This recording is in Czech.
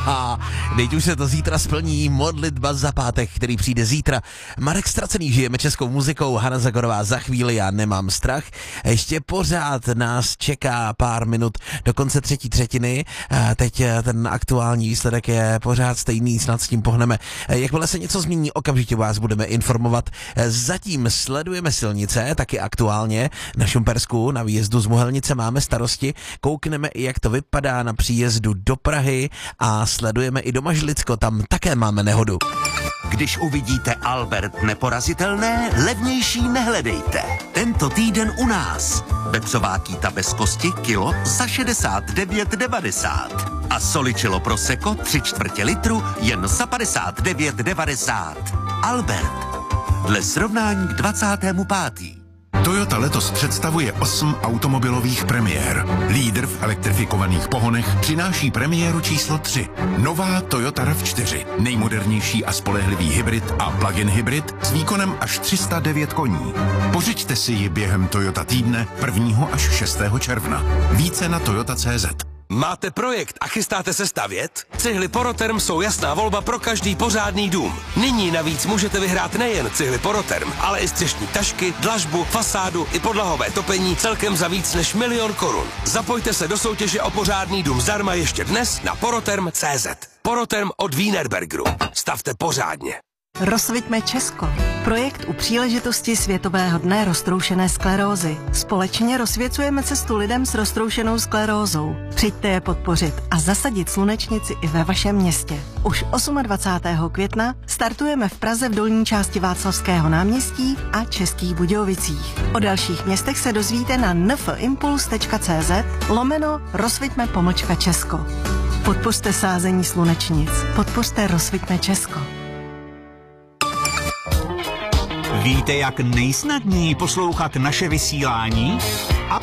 Teď už se to zítra splní, modlitba za pátek, který přijde zítra. Marek Ztracený, žijeme českou muzikou, Hana Zagorová za chvíli, já nemám strach. Ještě pořád nás čeká pár minut do konce třetí třetiny. Teď ten aktuální výsledek je pořád stejný, snad s tím pohneme. Jakmile se něco změní, okamžitě vás budeme informovat. Zatím sledujeme silnice, taky aktuálně. Na Šumpersku, na výjezdu z Mohelnice máme starosti. Koukneme i, jak to vypadá na příjezdu do Prahy a sledujeme i do Mažlicko, tam také máme nehodu. Když uvidíte Albert neporazitelné, levnější nehledejte. Tento týden u nás. Vepřová kýta bez kosti kilo za 69,90. A soličilo prosecco 3/4 litru jen za 59,90. Albert. Dle srovnání k 25. Toyota letos představuje 8 automobilových premiér. Lídr v elektrifikovaných pohonech přináší premiéru číslo 3. Nová Toyota RAV4. Nejmodernější a spolehlivý hybrid a plug-in hybrid s výkonem až 309 koní. Pořiďte si ji během Toyota týdne 1. až 6. června. Více na toyota.cz. Máte projekt a chystáte se stavět? Cihly Poroterm jsou jasná volba pro každý pořádný dům. Nyní navíc můžete vyhrát nejen cihly Poroterm, ale i střešní tašky, dlažbu, fasádu i podlahové topení celkem za víc než 1 000 000 korun. Zapojte se do soutěže o pořádný dům zdarma ještě dnes na poroterm.cz. Poroterm od Wienerbergeru. Stavte pořádně. Rozsviťme Česko. Projekt u příležitosti Světového dne roztroušené sklerózy. Společně rozsvěcujeme cestu lidem s roztroušenou sklerózou. Přijďte je podpořit a zasadit slunečnici i ve vašem městě. Už 28. května startujeme v Praze v dolní části Václavského náměstí a Českých Budějovicích. O dalších městech se dozvíte na nfimpuls.cz/rozsviťme-Česko. Podpořte sázení slunečnic. Podpořte Rozsviťme Česko. Víte, jak nejsnadněji poslouchat naše vysílání?